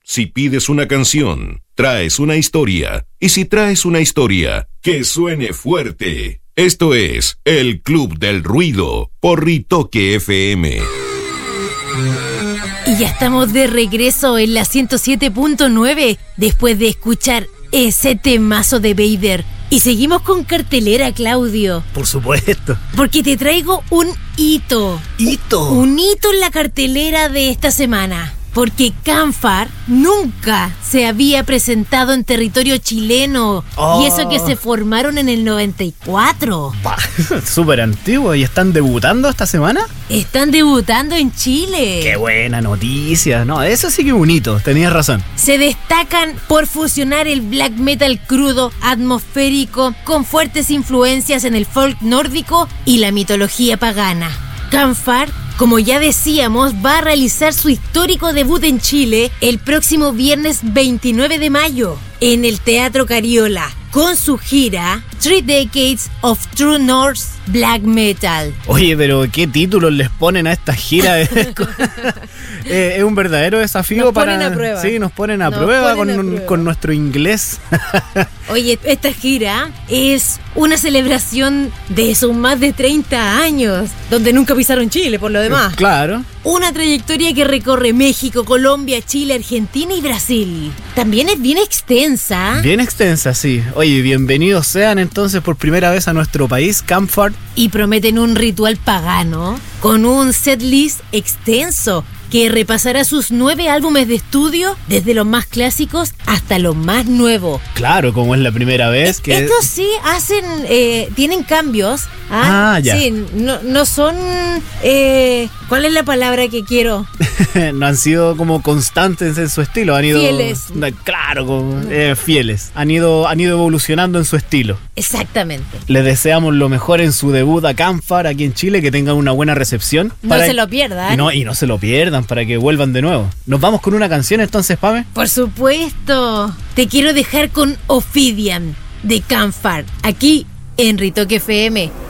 Si pides una canción, traes una historia. Y si traes una historia, que suene fuerte. Esto es El Club del Ruido por Ritoque FM. Y ya estamos de regreso en la 107.9 después de escuchar ese temazo de Vader. Y seguimos con cartelera, Claudio. Por supuesto. Porque te traigo un hito. ¿Hito? Un hito en la cartelera de esta semana. Porque Canfar nunca se había presentado en territorio chileno. Oh. Y eso que se formaron en el 94. Súper antiguo. ¿Y están debutando esta semana? Están debutando en Chile. ¡Qué buena noticia! No, eso sí que es un hito, tenías razón. Se destacan por fusionar el black metal crudo, atmosférico, con fuertes influencias en el folk nórdico y la mitología pagana. Canfar, como ya decíamos, va a realizar su histórico debut en Chile el próximo viernes 29 de mayo en el Teatro Cariola, con su gira 3 Decades of True North Black Metal. Oye, pero ¿qué títulos les ponen a esta gira? Es un verdadero desafío nos para... Ponen a prueba. Sí, nos ponen a prueba con nuestro inglés. Oye, esta gira es una celebración de sus más de 30 años, donde nunca pisaron Chile, por lo demás. Claro. Una trayectoria que recorre México, Colombia, Chile, Argentina y Brasil. También es bien extensa. Bien extensa, sí. Oye, bienvenidos sean entonces por primera vez a nuestro país, Canfar. Y prometen un ritual pagano con un setlist extenso que repasará sus 9 álbumes de estudio, desde los más clásicos hasta los más nuevos. Claro, como es la primera vez que... Estos sí hacen, tienen cambios. Ya. Sí, no son... ¿cuál es la palabra que quiero? No han sido como constantes en su estilo, han ido... Fieles. Claro, fieles. Han ido evolucionando en su estilo. Exactamente. Les deseamos lo mejor en su debut a Canfar aquí en Chile, que tengan una buena recepción. No se lo pierdan. Y no se lo pierdan para que vuelvan de nuevo. ¿Nos vamos con una canción entonces, Pame? Por supuesto. Te quiero dejar con Ophidian de Canfar, aquí en Ritoque FM.